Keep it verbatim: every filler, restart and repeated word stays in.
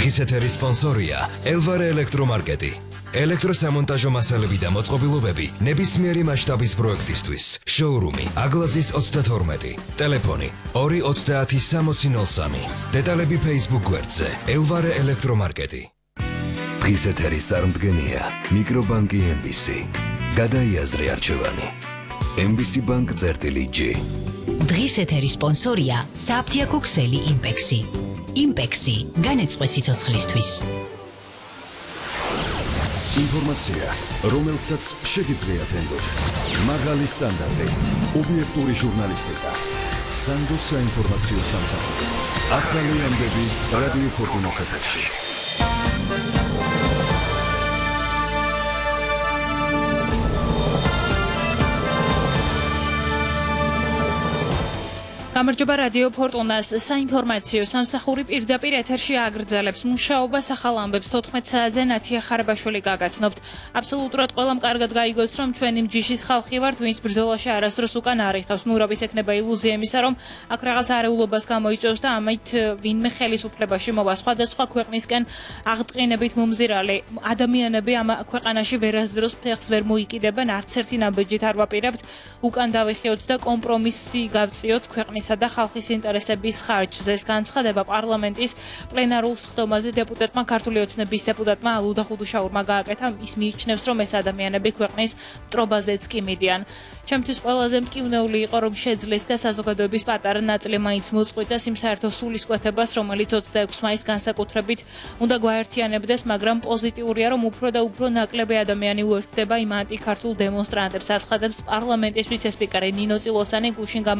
დღის ეთერის სპონსორია ელვარე ელექტრომარკეტი. ელექტროსამონტაჟო მასალები და მოწყობილობები ნებისმიერი მასშტაბის პროექტისთვის. შოურუმი აგლაძის ოცდათორმეტი. ტელეფონი ორი ოცდაათი სამოცი ნოლ სამი. დეტალები Facebook გვერდზე ელვარე ელექტრომარკეტი. დღის ეთერის წარმდგენია მიკრობანკი ემ ბი სი. გადაიაზრე არჩევანი. ემ ბი სი ბანკ წერტილი ჯი. დღის ეთერის სპონსორია საფთიაქო ქსელი იმპექსი. იმპექსი განეწყვე სიცოცხლისთვის. ინფორმაცია, რომელსაც შეგიძლიათ ენდოთ. მაღალი სტანდარტი, ობიექტური ჟურნალისტიკა. სანდოს საინფორმაციო სამსახური. ახალი ამბები რადიო ფორტუნას ეთერში. გამარჯობა რადიო ფორტუნას საინფორმაციო სამსახური პირდაპირ ეთერში აგრძელებს მუშაობას ახალ ამბებს თოთხმეტ საათზე ნათია ხარაბაშვილი გაგაცნობთ. აბსოლუტურად ყველამ კარგად გაიგოს, რომ ჩვენი მჯიშის ხალხი ვართ, ვინც ბრძოლაში არასდროს უკან არ იხავს. ნურავის ექნება ილუზია იმისა, რომ აქ რაღაც არეულობას გამოიწვევს და ამით ვინმე ხელისუფლებაში მოვა. სხვადასხვა ქვეყნისკენ აღწყინებით მომზირალი ადამიანები ამ ქვეყანაში ვერასდროს ფეხს ვერ მოიკიდებენ, არც ერთი ნაბეჯით არ ვაპირებთ. უკან დავიხიოთ და კომპრომისი გავწიოთ ქვეყნის და ხალხის ინტერესების ხარჯზე. ეს განცხადება პარლამენტის პლენარულ სხდომაზე დეპუტატმა ქართული ოცნების დეპუტატმა ალუდა ხუდუშაურმა გააკეთა. ის მიიჩნევს, რომ ეს ადამიანები ქვეყნის მტრობაზეც კი მიდიან. ჩემთვის ყველაზე მტკივნეული იყო, რომ შეძლეს და საზოგადოების პატარა ნაწილი მაინც მოწყვიტეს იმ საერთო სულისკვეთებას, რომელიც ოცდაექვსი მაისს განსაკუთრებით უნდა გვაერთიანებდეს, მაგრამ პოზიტიურია, რომ უფრო და უფრო ნაკლები ადამიანი უერთდება იმ ანტიქართულ დემონსტრანტებს. აცხადებს პარლამენტის ვიცე-სპიკერი ნინო წილოსანი. გუშინ